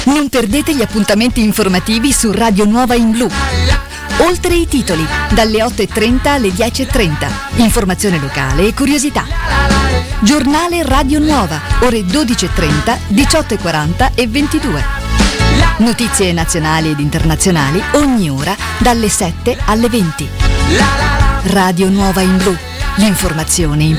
Non perdete gli appuntamenti informativi su Radio Nuova in Blu. Oltre i titoli, dalle 8:30 alle 10:30. Informazione locale e curiosità. Giornale Radio Nuova, ore 12:30, 18:40 e 22. Notizie nazionali ed internazionali ogni ora dalle 7 alle 20. Radio Nuova in Blu, l'informazione in